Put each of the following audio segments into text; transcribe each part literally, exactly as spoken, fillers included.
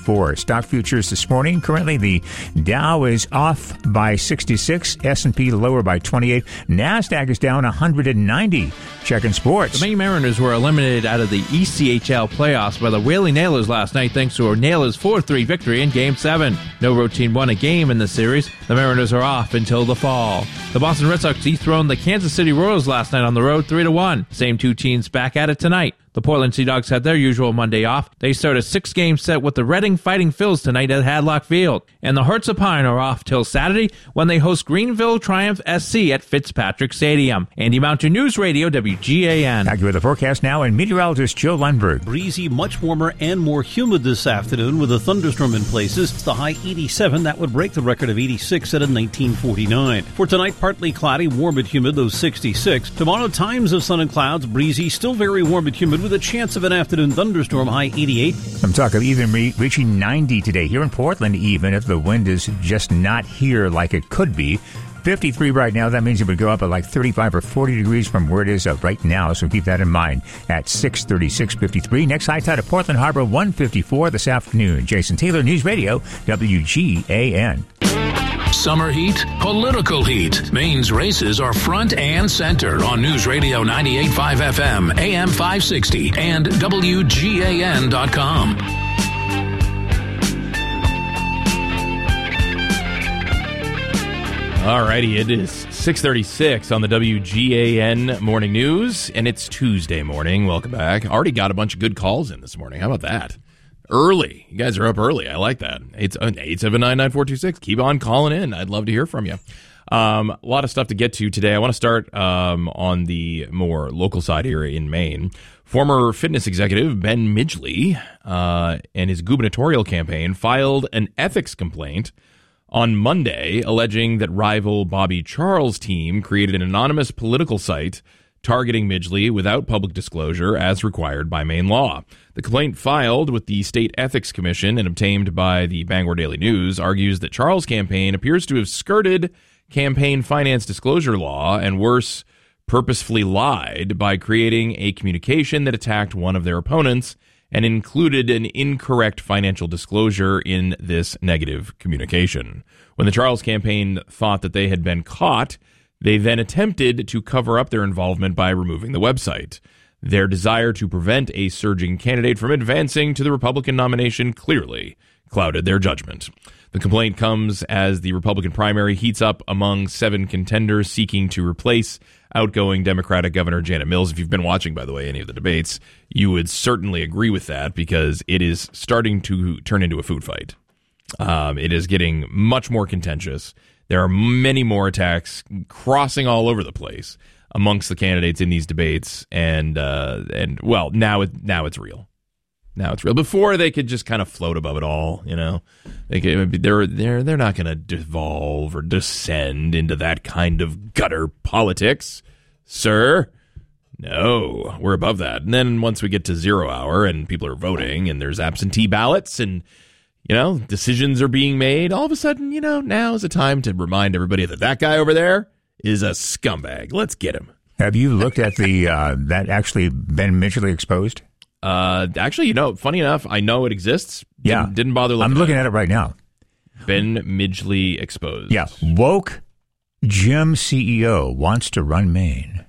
fifty-four. Stock futures this morning. Currently, the Dow is off by sixty-six. S and P lower by twenty-eight. NASDAQ is down one hundred ninety. Checking sports. The Maine Mariners were eliminated out of the E C H L playoffs by the Whaley Nailers last night thanks to a Nailers four three victory in Game seven. No road team won a game in the series. The Mariners are off until the fall. The Boston Red Sox dethroned the Kansas City Royals last night on the road three to one. Same two teams back at it tonight. The Portland Sea Dogs had their usual Monday off. They start a six-game set with the Reading Fighting Phils tonight at Hadlock Field. And the Hearts of Pine are off till Saturday when they host Greenville Triumph S C at Fitzpatrick Stadium. Andy Mountain News Radio, W G A N. Back with the forecast now, and meteorologist Joe Lundberg. Breezy, much warmer and more humid this afternoon with a thunderstorm in places. The high eighty-seven, that would break the record of eighty-six set in nineteen forty-nine. For tonight, partly cloudy, warm and humid, those sixty-six. Tomorrow, times of sun and clouds, breezy, still very warm and humid with a chance of an afternoon thunderstorm, high eighty-eight. Some talk of even re- reaching ninety today here in Portland, even if the wind is just not here like it could be. fifty-three right now. That means it would go up at like thirty-five or forty degrees from where it is uh, right now. So keep that in mind at six thirty-six fifty-three. Next high tide at Portland Harbor, one fifty-four this afternoon. Jason Taylor, News Radio, W G A N. Summer heat, political heat. Maine's races are front and center on News Radio ninety-eight point five F M, A M five sixty, and W G A N dot com. Alrighty, it is six thirty-six on the W G A N Morning News, and it's Tuesday morning. Welcome back. Already got a bunch of good calls in this morning. How about that? Early. You guys are up early. I like that. It's eight seven nine, nine four two six. Keep on calling in. I'd love to hear from you. Um, a lot of stuff to get to today. I want to start um, on the more local side here in Maine. Former fitness executive Ben Midgley uh, and his gubernatorial campaign filed an ethics complaint on Monday alleging that rival Bobby Charles' team created an anonymous political site targeting Midgley without public disclosure as required by Maine law. The complaint filed with the State Ethics Commission and obtained by the Bangor Daily News argues that Charles' campaign appears to have skirted campaign finance disclosure law and, worse, purposefully lied by creating a communication that attacked one of their opponents and included an incorrect financial disclosure in this negative communication. When the Charles campaign thought that they had been caught, they then attempted to cover up their involvement by removing the website. Their desire to prevent a surging candidate from advancing to the Republican nomination clearly clouded their judgment. The complaint comes as the Republican primary heats up among seven contenders seeking to replace outgoing Democratic Governor Janet Mills. If you've been watching, by the way, any of the debates, you would certainly agree with that because it is starting to turn into a food fight. Um, it is getting much more contentious. There are many more attacks crossing all over the place amongst the candidates in these debates, and uh, and well, now it now it's real. Now it's real. Before they could just kind of float above it all, you know. They could, they're they're they're not going to devolve or descend into that kind of gutter politics, sir. No, we're above that. And then once we get to zero hour and people are voting and there's absentee ballots and, you know, decisions are being made, all of a sudden, you know, now is the time to remind everybody that that guy over there is a scumbag. Let's get him. Have you looked at the uh, that actually been Midgley exposed? Uh, actually, you know, funny enough, I know it exists. Didn't, Yeah. Didn't bother looking I'm looking at at it right now. Ben Midgley exposed. Yeah. Woke Jim C E O wants to run Maine.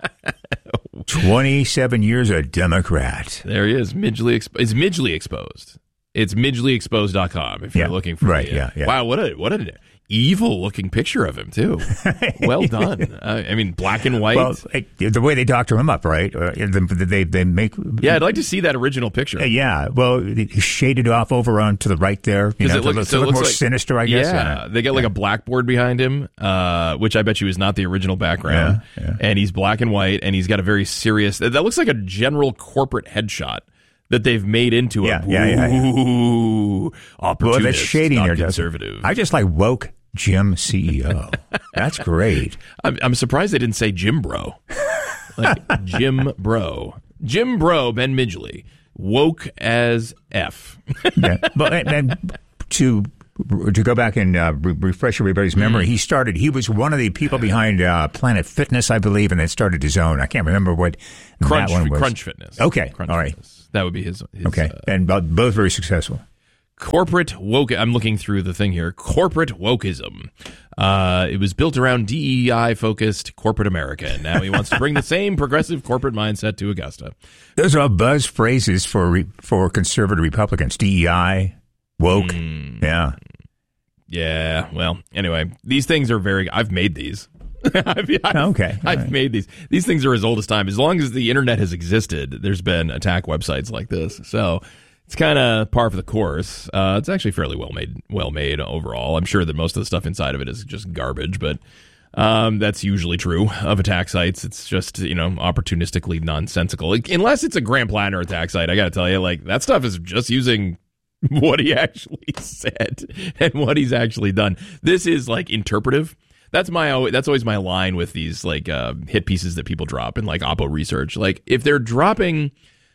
twenty-seven years a Democrat. There he is. Midgley expo- It's Midgley exposed. It's midgley exposed dot com if you're Yeah, looking for right, the, uh, yeah, yeah. Wow, what a what an evil looking picture of him too. Well done. uh, I mean, black and white. Well, the way they doctor him up, right? Uh, They they make. Yeah, I'd like to see that original picture. Uh, yeah, well, he shaded off over on to the right there. You know, it to look- look, so to it look looks more like- sinister, I guess. Yeah, they get like a blackboard behind him, uh, which I bet you is not the original background. Yeah, yeah. And he's black and white, and he's got a very serious. That looks like a general corporate headshot that they've made into Yeah, a yeah, yeah, yeah. ooh, opportunist, Well, that's shading not there, doesn't it? conservative. I just like woke Jim C E O. That's great. I'm, I'm surprised they didn't say Jim Bro. Like Jim Bro. Jim Bro, Ben Midgley. Woke as F. Yeah. But and, and to to go back and uh, re- refresh everybody's memory, Mm. he started. He was one of the people behind uh, Planet Fitness, I believe, and then started his own. I can't remember what Crunch, that one was. Crunch Fitness. Okay, Crunch all right. Fitness. That would be his. his Okay, uh, and both, both very successful. corporate woke. I'm looking through the thing here. Corporate wokeism. Uh, it was built around D E I-focused corporate America, and now he wants to bring the same progressive corporate mindset to Augusta. Those are all buzz phrases for re- for conservative Republicans. D E I, woke, mm. yeah. Yeah, well, anyway, these things are very... I've made these. I've, I've, okay. I've right. made these. These things are as old as time. As long as the internet has existed, there's been attack websites like this. So it's kind of par for the course. Uh, it's actually fairly well made, well made overall. I'm sure that most of the stuff inside of it is just garbage, but um, that's usually true of attack sites. It's just, you know, opportunistically nonsensical. Like, unless it's a Graham Plattner attack site, I got to tell you, like, that stuff is just using what he actually said and what he's actually done. This is like interpretive. That's my that's always my line with these like uh, hit pieces that people drop in like Oppo Research. Like if they're dropping,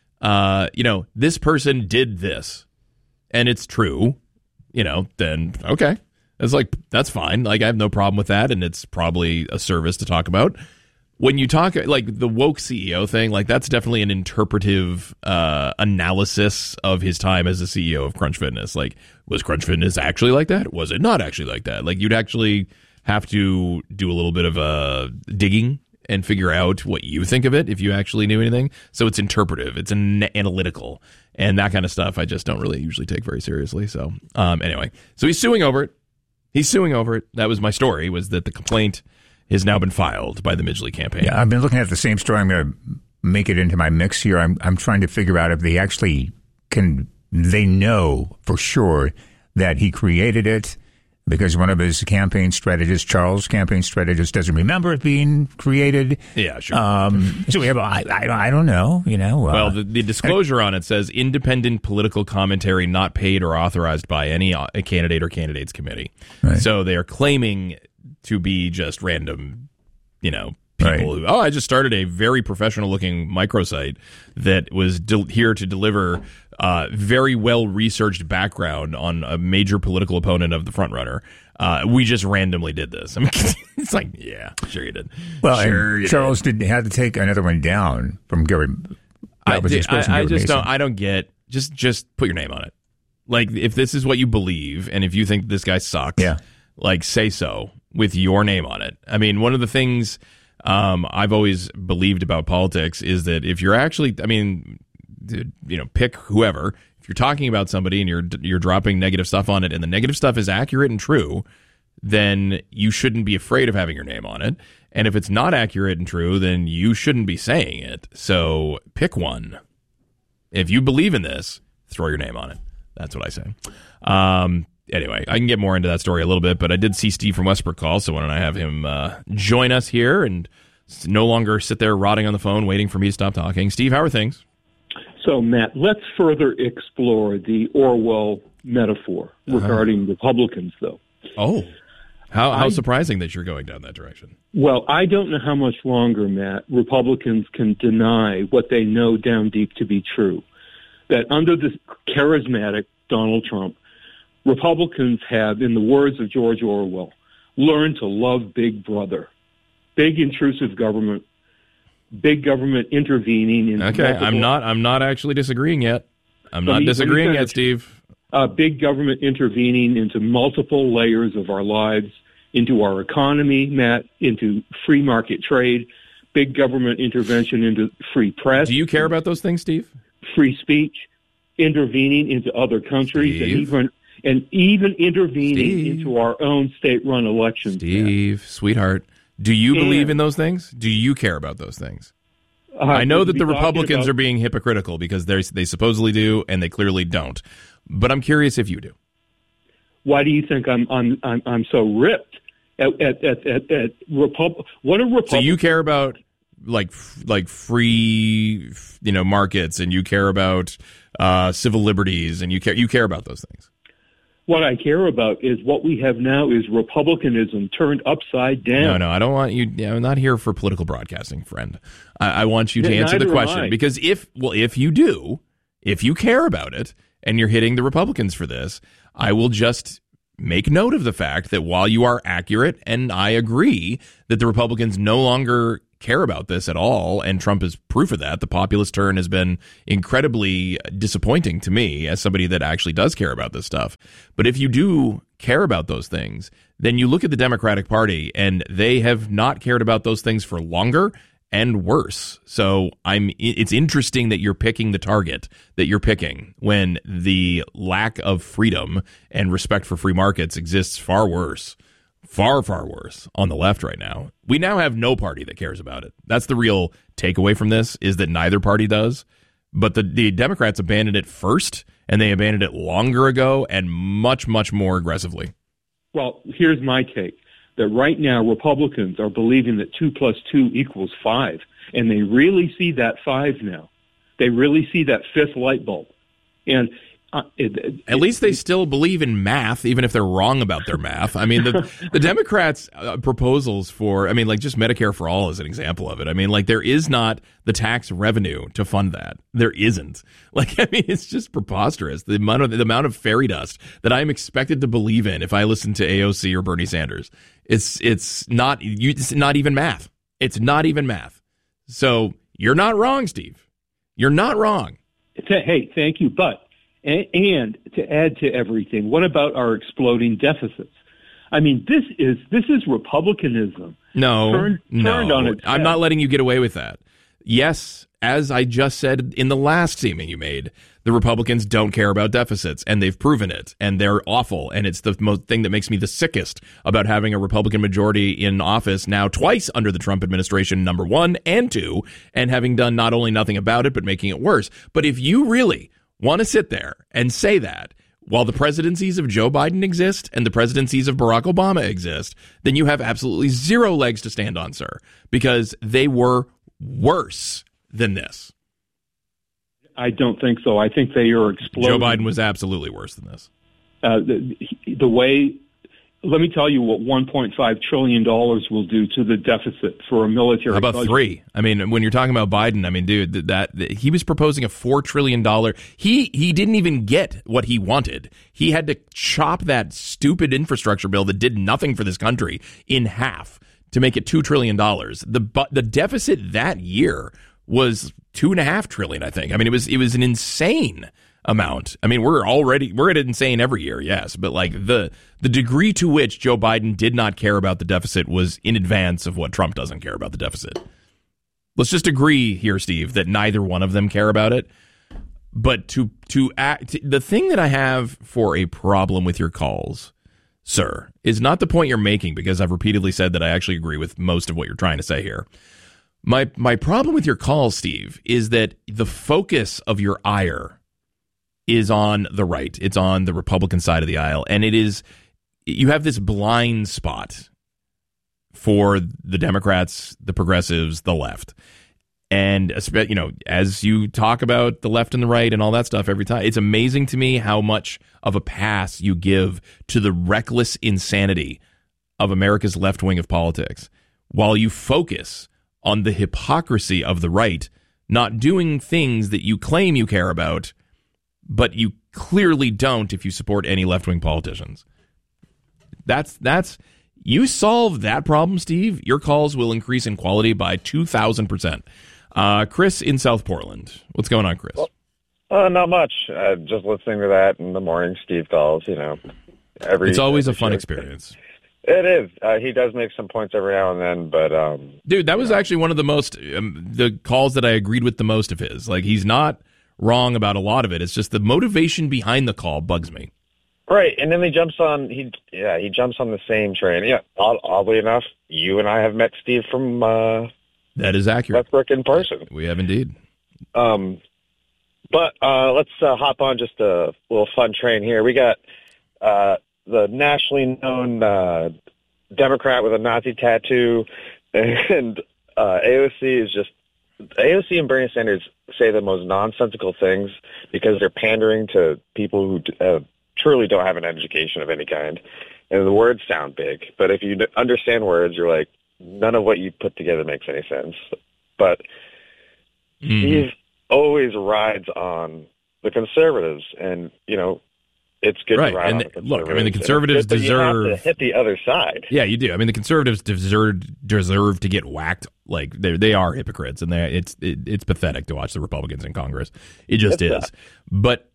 uh, you know, this person did this, and it's true, you know, then okay, it's like that's fine. Like I have no problem with that, and it's probably a service to talk about. When you talk like the woke C E O thing, like that's definitely an interpretive uh, analysis of his time as the C E O of Crunch Fitness. Like, was Crunch Fitness actually like that? Was it not actually like that? Like, you'd actually have to do a little bit of uh, digging and figure out what you think of it if you actually knew anything. So it's interpretive, it's an analytical, and that kind of stuff I just don't really usually take very seriously. So um, anyway, so he's suing over it. He's suing over it. That was my story, was that the complaint has now been filed by the Midgley campaign. Yeah, I've been looking at the same story. I'm going to make it into my mix here. I'm I'm trying to figure out if they actually can, they know for sure that he created it, because one of his campaign strategists, Charles' campaign strategist, doesn't remember it being created. Yeah, sure. Um, so we have, I, I, I don't know, you know. Uh, well, the, the disclosure on it says independent political commentary not paid or authorized by any uh, candidate or candidates committee. Right. So they are claiming to be just random, you know, people right. who, oh, I just started a very professional-looking microsite that was de- here to deliver uh, very well-researched background on a major political opponent of the frontrunner. Uh, we just randomly did this. I mean, it's like, yeah, sure you did. Well, sure Charles did. did had to take another one down from Gary. I, did, I, I just don't. I don't get. Just, just put your name on it. Like, if this is what you believe, and if you think this guy sucks, yeah. like, say so with your name on it. I mean, one of the things um, I've always believed about politics is that if you're actually, I mean, you know, pick whoever. If you're talking about somebody and you're you're dropping negative stuff on it, and the negative stuff is accurate and true, then you shouldn't be afraid of having your name on it. And if it's not accurate and true, then you shouldn't be saying it. So pick one. If you believe in this, throw your name on it. That's what I say. Um, Anyway, I can get more into that story a little bit, but I did see Steve from Westbrook call, so why don't I have him uh, join us here and no longer sit there rotting on the phone waiting for me to stop talking. Steve, how are things? So, Matt, let's further explore the Orwell metaphor regarding uh-huh. Republicans, though. Oh, how, how I, surprising that you're going down that direction. Well, I don't know how much longer, Matt, Republicans can deny what they know down deep to be true, that under this charismatic Donald Trump, Republicans have, in the words of George Orwell, learned to love Big Brother, big intrusive government, big government intervening in. Okay, multiple, I'm not. I'm not actually disagreeing yet. I'm not me, disagreeing yet, Steve. Uh, big government intervening into multiple layers of our lives, into our economy, Matt, into free market trade, big government intervention into free press. Do you care about those things, Steve? Free speech, intervening into other countries, Steve? and even. And even intervening Steve. into our own state-run elections. Steve, Matt. Sweetheart, do you and, believe in those things? Do you care about those things? Uh, I know that the Republicans about, are being hypocritical because they they supposedly do, and they clearly don't. But I'm curious if you do. Why do you think I'm I'm I'm, I'm so ripped at at at at, at Repub- What are Republicans? So you care about like like free, you know, markets, and you care about uh, civil liberties, and you care you care about those things. What I care about is what we have now is republicanism turned upside down. No, no, I don't want you. you know, I'm not here for political broadcasting, friend. I, I want you to yeah, answer the question because if, well, if you do, if you care about it and you're hitting the Republicans for this, I will just make note of the fact that while you are accurate, and I agree that the Republicans no longer care about this at all, and Trump is proof of that. The populist turn has been incredibly disappointing to me as somebody that actually does care about this stuff. But if you do care about those things, then you look at the Democratic Party, and they have not cared about those things for longer and worse. So I'm. It's interesting that you're picking the target that you're picking when the lack of freedom and respect for free markets exists far worse, far, far worse on the left right now. We now have no party that cares about it. That's the real takeaway from this, is that neither party does. But the, the Democrats abandoned it first, and they abandoned it longer ago and much, much more aggressively. Well, here's my take. That right now Republicans are believing that two plus two equals five, and they really see that five now. They really see that fifth light bulb. And uh, it, it, at least they still believe in math, even if they're wrong about their math. I mean, the, the Democrats' uh, proposals for, I mean, like just Medicare for All is an example of it. I mean, like there is not the tax revenue to fund that. There isn't. Like, I mean, it's just preposterous. The amount of the amount of fairy dust that I'm expected to believe in if I listen to A O C or Bernie Sanders. It's it's not you. It's not even math. It's not even math. So you're not wrong, Steve. You're not wrong. Hey, thank you. But and to add to everything, what about our exploding deficits? I mean, this is this is Republicanism. No, turned, no, turned on its I'm head. not letting you get away with that. Yes, as I just said in the last statement you made, the Republicans don't care about deficits, and they've proven it, and they're awful, and it's the most thing that makes me the sickest about having a Republican majority in office now twice under the Trump administration, number one and two, and having done not only nothing about it, but making it worse. But if you really want to sit there and say that while the presidencies of Joe Biden exist and the presidencies of Barack Obama exist, then you have absolutely zero legs to stand on, sir, because they were worse than this. I don't think so. I think they are exploding. Joe Biden was absolutely worse than this. Uh, the, the way, let me tell you what one point five trillion dollars will do to the deficit for a military How about budget. three? I mean, when you're talking about Biden, I mean, dude, that, that he was proposing a four trillion dollars. He he didn't even get what he wanted. He had to chop that stupid infrastructure bill that did nothing for this country in half to make it two trillion dollars. The the deficit that year was two and a half trillion, I think. I mean, it was it was an insane amount. I mean, we're already we're at insane every year, yes, but like the the degree to which Joe Biden did not care about the deficit was in advance of what Trump doesn't care about the deficit. Let's just agree here, Steve, that neither one of them care about it. But to to act, the thing that I have for a problem with your calls, sir, is not the point you're making, because I've repeatedly said that I actually agree with most of what you're trying to say here. My my problem with your calls, Steve, is that the focus of your ire is on the right. It's on the Republican side of the aisle, and it is you have this blind spot for the Democrats, the progressives, the left. And, you know, as you talk about the left and the right and all that stuff every time, it's amazing to me how much of a pass you give to the reckless insanity of America's left wing of politics, while you focus on the hypocrisy of the right, not doing things that you claim you care about, but you clearly don't if you support any left wing politicians. That's that's you solve that problem, Steve. Your calls will increase in quality by two thousand percent. Uh, Chris in South Portland. What's going on, Chris? Well, uh, not much. Uh, just listening to that in the morning. Steve calls, you know. Every, it's always every a fun show. experience. It is. Uh, he does make some points every now and then, but um, dude, that was know. actually one of the most um, the calls that I agreed with the most of his. Like, he's not wrong about a lot of it. It's just the motivation behind the call bugs me. Right, and then he jumps on. He yeah, he jumps on the same train. Yeah, oddly enough, you and I have met Steve from uh, that is accurate. Westbrook in person. We have indeed. Um, but uh, let's uh, hop on just a little fun train here. We got uh, the nationally known uh, Democrat with a Nazi tattoo, and uh, A O C is just A O C and Bernie Sanders say the most nonsensical things because they're pandering to people who uh, truly don't have an education of any kind. And the words sound big, but if you understand words, you're like, none of what you put together makes any sense. But mm. Steve always rides on the conservatives, and, you know, it's good right. to ride and on the, the conservatives. Look, I mean, the conservatives good, deserve you have to hit the other side. Yeah, you do. I mean, the conservatives deserve deserve to get whacked Like they they are hypocrites, and they it's it, it's pathetic to watch the Republicans in Congress. It just it's is. That. But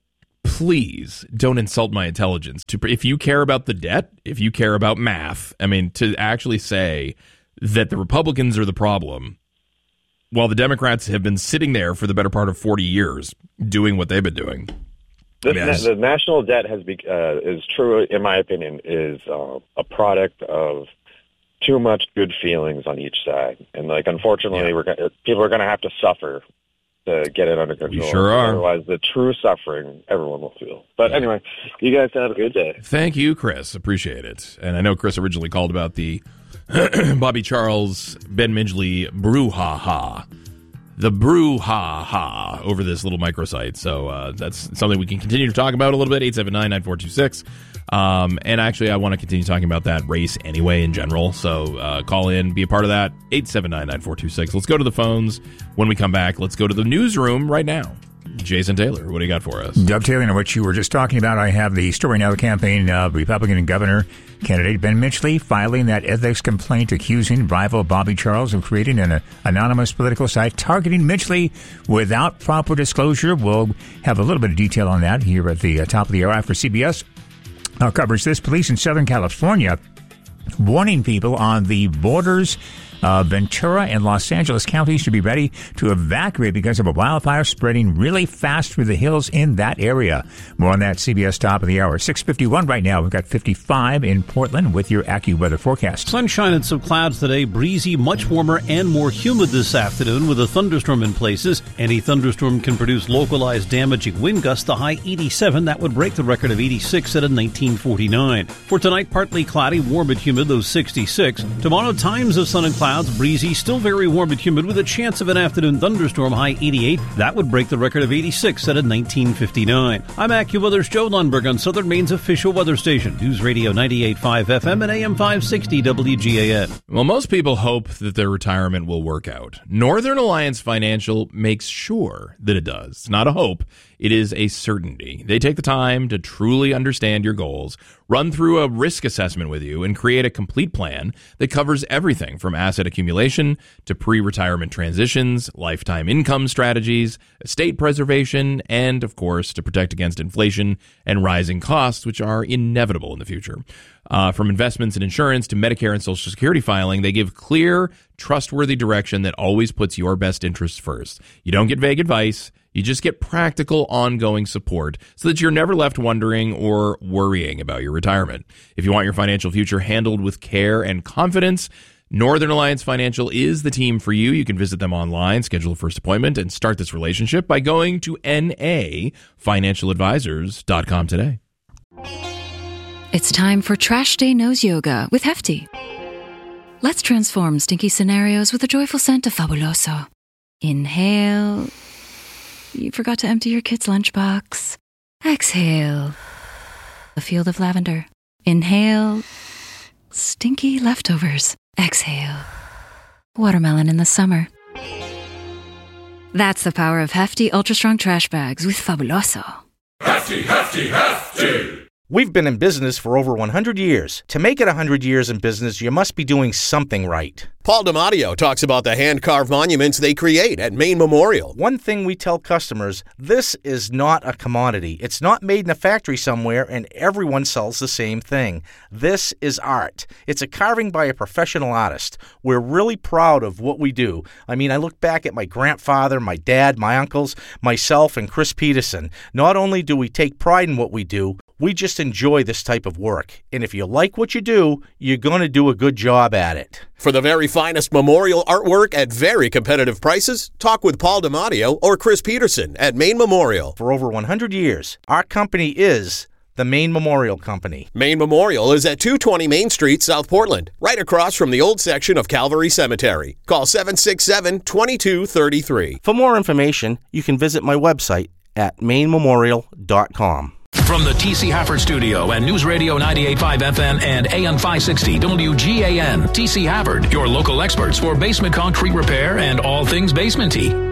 please don't insult my intelligence. To if you care about the debt, if you care about math, I mean, to actually say that the Republicans are the problem, while the Democrats have been sitting there for the better part of forty years doing what they've been doing. The, I mean, na- the national debt has be, uh, is true, in my opinion, is uh, a product of too much good feelings on each side, and like unfortunately, yeah. we're gonna, people are going to have to suffer to get it under control. We sure are. Otherwise, the true suffering everyone will feel. But yeah. anyway, you guys have a good day. Thank you, Chris. Appreciate it. And I know Chris originally called about the Bobby Charles, Ben Midgley brouhaha. The brouhaha over this little microsite. So uh, that's something we can continue to talk about a little bit. eight seven nine, nine four two six. Um, and actually, I want to continue talking about that race anyway in general. So uh, call in, be a part of that. eight seven nine, nine four two six. Let's go to the phones. When we come back, let's go to the newsroom right now. Jason Taylor, what do you got for us? Dovetailing on what you were just talking about, I have the story now. The campaign of Republican governor candidate Ben Midgley filing that ethics complaint accusing rival Bobby Charles of creating an anonymous political site targeting Midgley without proper disclosure. We'll have a little bit of detail on that here at the top of the hour after C B S uh, covers this. Police in Southern California warning people on the borders Uh, Ventura and Los Angeles counties to be ready to evacuate because of a wildfire spreading really fast through the hills in that area. More on that, C B S top of the hour. six fifty-one right now. We've got fifty-five in Portland with your AccuWeather forecast. Sunshine and some clouds today. Breezy, much warmer and more humid this afternoon with a thunderstorm in places. Any thunderstorm can produce localized damaging wind gusts. The high eighty-seven. That would break the record of eighty-six set in nineteen forty-nine. For tonight, partly cloudy, warm and humid, those sixty-six. Tomorrow, times of sun and clouds. Breezy, still very warm and humid with a chance of an afternoon thunderstorm, high eighty-eight. That would break the record of eighty-six set in nineteen fifty-nine. I'm AccuWeather's Joe Lundberg on Southern Maine's official weather station, News Radio ninety-eight point five F M and A M five sixty W G A N. Well, most people hope that their retirement will work out. Northern Alliance Financial makes sure that it does. It's not a hope. It is a certainty. They take the time to truly understand your goals, run through a risk assessment with you, and create a complete plan that covers everything from asset accumulation to pre-retirement transitions, lifetime income strategies, estate preservation, and, of course, to protect against inflation and rising costs, which are inevitable in the future. Uh, from investments and insurance to Medicare and Social Security filing, they give clear, trustworthy direction that always puts your best interests first. You don't get vague advice. You just get practical, ongoing support so that you're never left wondering or worrying about your retirement. If you want your financial future handled with care and confidence, Northern Alliance Financial is the team for you. You can visit them online, schedule a first appointment, and start this relationship by going to N A financial advisors dot com today. It's time for Trash Day Nose Yoga with Hefty. Let's transform stinky scenarios with a joyful scent of Fabuloso. Inhale. You forgot to empty your kid's lunchbox. Exhale. A field of lavender. Inhale. Stinky leftovers. Exhale. Watermelon in the summer. That's the power of Hefty Ultra Strong Trash Bags with Fabuloso. Hefty, Hefty, Hefty! We've been in business for over one hundred years. To make it one hundred years in business, you must be doing something right. Paul DiMatteo talks about the hand-carved monuments they create at Maine Memorial. One thing we tell customers, this is not a commodity. It's not made in a factory somewhere and everyone sells the same thing. This is art. It's a carving by a professional artist. We're really proud of what we do. I mean, I look back at my grandfather, my dad, my uncles, myself, and Chris Peterson. Not only do we take pride in what we do, we just enjoy this type of work. And if you like what you do, you're going to do a good job at it. For the very finest memorial artwork at very competitive prices, talk with Paul DiMatteo or Chris Peterson at Maine Memorial. For over one hundred years, our company is the Maine Memorial Company. Maine Memorial is at two twenty Main Street, South Portland, right across from the old section of Calvary Cemetery. Call seven six seven, two two three three. For more information, you can visit my website at maine memorial dot com. From the T C Hafford Studio and News Radio ninety-eight point five F M and A M five sixty W G A N, T C Hafford, your local experts for basement concrete repair and all things basement-y.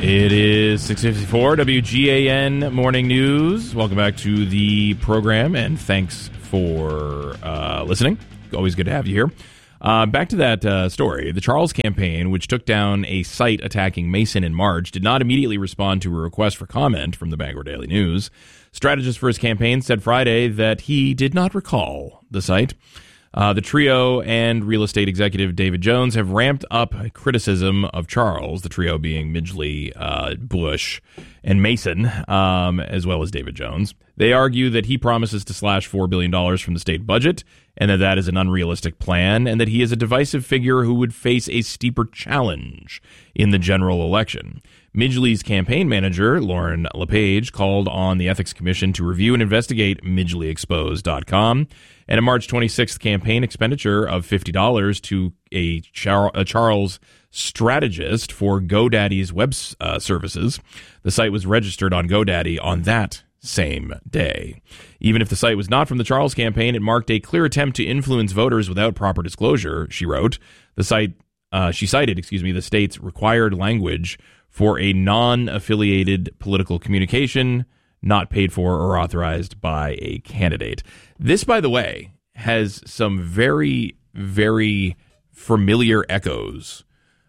It is six fifty-four, W G A N Morning News. Welcome back to the program, and thanks for uh, listening. Always good to have you here. Uh, back to that uh, story. The Charles campaign, which took down a site attacking Mason in March, did not immediately respond to a request for comment from the Bangor Daily News. Strategist for his campaign said Friday that he did not recall the site. Uh, the trio and real estate executive David Jones have ramped up criticism of Charles, the trio being Midgley, uh, Bush, and Mason, um, as well as David Jones. They argue that he promises to slash four billion dollars from the state budget and that that is an unrealistic plan, and that he is a divisive figure who would face a steeper challenge in the general election. Midgley's campaign manager, Lauren LePage, called on the Ethics Commission to review and investigate Midgley Exposed dot com. And a March twenty-sixth campaign expenditure of fifty dollars to a, Char- a Charles strategist for GoDaddy's web uh, services. The site was registered on GoDaddy on that same day. Even if the site was not from the Charles campaign, it marked a clear attempt to influence voters without proper disclosure, she wrote. The site, uh, she cited, excuse me, the state's required language for a non-affiliated political communication not paid for or authorized by a candidate. This, by the way, has some very, very familiar echoes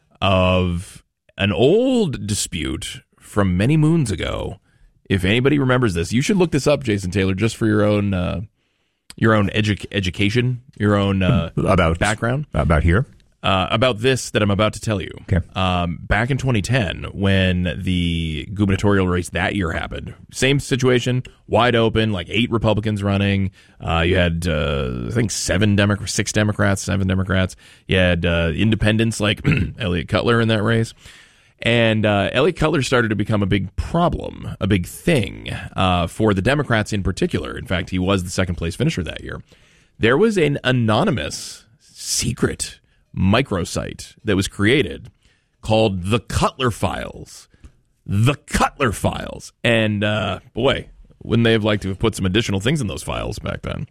of an old dispute from many moons ago. If anybody remembers this, you should look this up, Jason Taylor, just for your own uh, your own edu- education, your own uh, about background. About here? Uh, about this that I'm about to tell you. Okay. Um, back in twenty ten, when the gubernatorial race that year happened, same situation, wide open, like eight Republicans running. Uh, you had, uh, I think, seven Democrats, six Democrats, seven Democrats. You had uh, independents like Elliot Cutler in that race. And uh, Elliot Cutler started to become a big problem, a big thing uh, for the Democrats in particular. In fact, he was the second place finisher that year. There was an anonymous, secret microsite that was created called the Cutler Files. The Cutler Files. And uh, boy, wouldn't they have liked to have put some additional things in those files back then?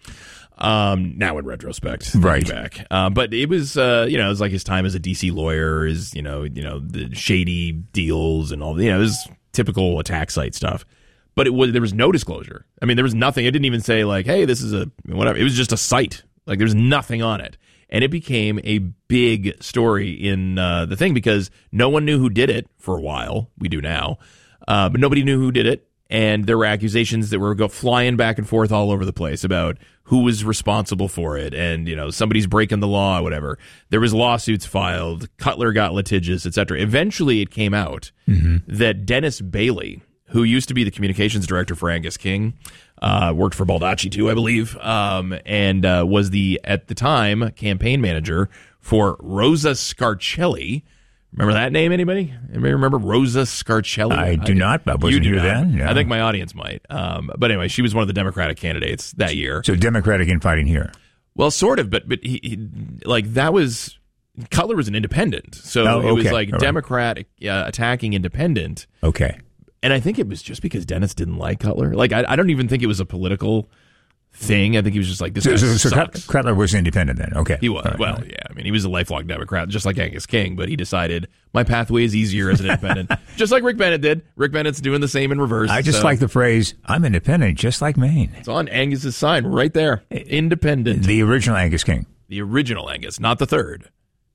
Um, now in retrospect, right back. Uh, but it was, uh, you know, it was like his time as a D C lawyer, his, you know, you know, the shady deals and all, you know, it was typical attack site stuff. But it was, there was no disclosure. I mean, there was nothing. It didn't even say like, hey, this is a whatever. It was just a site. Like there's nothing on it. And it became a big story in uh, the thing because no one knew who did it for a while. We do now. Uh, but nobody knew who did it. And there were accusations that were go flying back and forth all over the place about who was responsible for it. And, you know, somebody's breaking the law or whatever. There was lawsuits filed. Cutler got litigious, et cetera. Eventually it came out mm-hmm. that Dennis Bailey, who used to be the communications director for Angus King, uh, worked for Baldacci too, I believe, um, and uh, was the, at the time, campaign manager for Rosa Scarcelli. Remember that name, anybody? Anybody remember Rosa Scarcelli? I do I, not, but wasn't here then. No. I think my audience might. Um, but anyway, she was one of the Democratic candidates that year. So Democratic infighting here. Well, sort of, but but he, he like that was Cutler was an independent, so oh, okay. it was like All Democrat right. uh, attacking independent. Okay, and I think it was just because Dennis didn't like Cutler. Like I, I don't even think it was a political thing. I think he was just like this. So, guy so, so sucks. Cutler was independent then. Okay, he was. Right, well, right. yeah. I mean, he was a lifelong Democrat, just like Angus King. But he decided my pathway is easier as an independent, just like Rick Bennett did. Rick Bennett's doing the same in reverse. I just so. like the phrase "I'm independent," just like Maine. It's on Angus's sign right there. Independent. The original Angus King. The original Angus, not the third.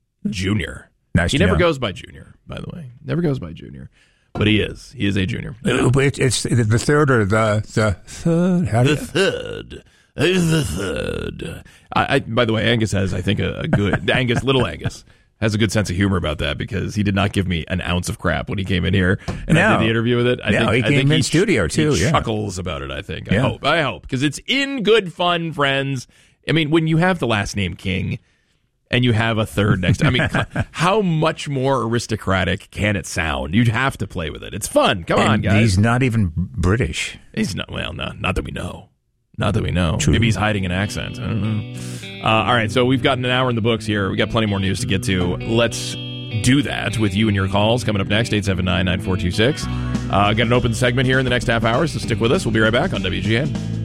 Junior. Nice. He to never know. goes by Junior, by the way. Never goes by Junior. But he is. He is a junior. Uh, but it's, it's the third or the the third. How do the you... third. The third. I, I, by the way, Angus has, I think, a, a good Angus, little Angus, has a good sense of humor about that because he did not give me an ounce of crap when he came in here and no. I did the interview with it. I no, think, he I came think in he studio ch- too. He yeah. chuckles about it. I think. Yeah. I hope. I hope because it's in good fun, friends. I mean, when you have the last name King and you have a third next, I mean, how much more aristocratic can it sound? You'd have to play with it. It's fun. Come and on, guys. He's not even British. He's not. Well, no, not that we know. Not that we know. True. Maybe he's hiding an accent. I don't know. Uh, all right, so we've got an hour in the books here. We got plenty more news to get to. Let's do that with you and your calls coming up next, eight seven nine, nine four two six. Uh, got an open segment here in the next half hour, so stick with us. We'll be right back on W G N.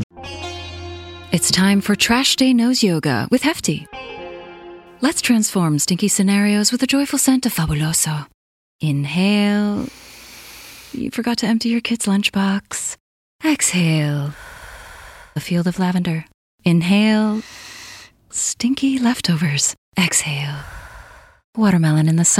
It's time for Trash Day Nose Yoga with Hefty. Let's transform stinky scenarios with a joyful scent of Fabuloso. Inhale. You forgot to empty your kid's lunchbox. Exhale. A field of lavender. Inhale. Stinky leftovers. Exhale. Watermelon in the sun.